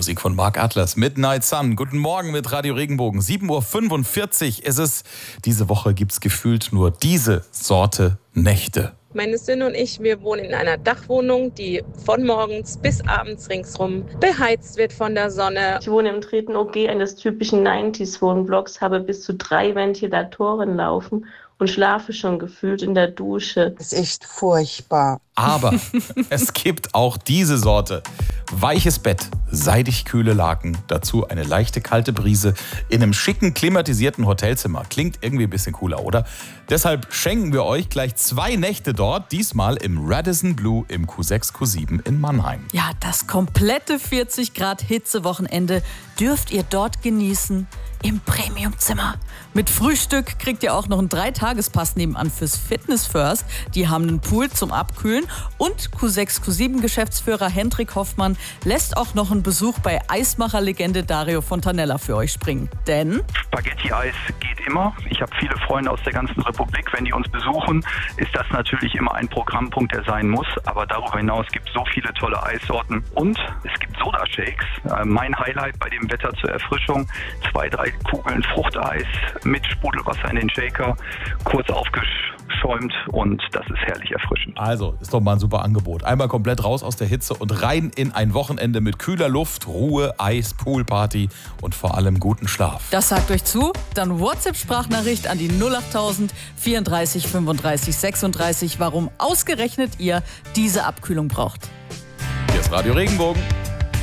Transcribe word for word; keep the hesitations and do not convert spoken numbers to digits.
Musik von Mark Atlas, Midnight Sun. Guten Morgen mit Radio Regenbogen. sieben Uhr fünfundvierzig ist es. Diese Woche gibt's gefühlt nur diese Sorte Nächte. Meine Söhne und ich, wir wohnen in einer Dachwohnung, die von morgens bis abends ringsrum beheizt wird von der Sonne. Ich wohne im dritten O G eines typischen neunziger-Wohnblocks, habe bis zu drei Ventilatoren laufen und schlafe schon gefühlt in der Dusche. Das ist echt furchtbar. Aber es gibt auch diese Sorte. Weiches Bett, seidig kühle Laken, dazu eine leichte kalte Brise in einem schicken, klimatisierten Hotelzimmer. Klingt irgendwie ein bisschen cooler, oder? Deshalb schenken wir euch gleich zwei Nächte dort, diesmal im Radisson Blu im Q sechs Q sieben in Mannheim. Ja, das komplette vierzig Grad Hitzewochenende dürft ihr dort genießen im Premiumzimmer. Mit Frühstück kriegt ihr auch noch einen Dreitagespass nebenan fürs Fitness First. Die haben einen Pool zum Abkühlen und Q sechs Q sieben Geschäftsführer Hendrik Hoffmann lässt auch noch einen Besuch bei Eismacher-Legende Dario Fontanella für euch springen. Denn Spaghetti-Eis geht immer. Ich habe viele Freunde aus der ganzen Republik. Wenn die uns besuchen, ist das natürlich immer ein Programmpunkt, der sein muss. Aber darüber hinaus gibt es so viele tolle Eissorten. Und es gibt Soda-Shakes. Mein Highlight bei dem Wetter zur Erfrischung. Zwei, drei Kugeln Fruchteis mit Sprudelwasser in den Shaker. Kurz aufgeschäumt und das ist herrlich erfrischend. Also, ist doch mal ein super Angebot. Einmal komplett raus aus der Hitze und rein in ein Wochenende mit kühler Luft, Ruhe, Eis, Poolparty und vor allem guten Schlaf. Das sagt euch zu, dann WhatsApp-Sprachnachricht an die null achttausend vierunddreißig fünfunddreißig sechsunddreißig, warum ausgerechnet ihr diese Abkühlung braucht. Hier ist Radio Regenbogen.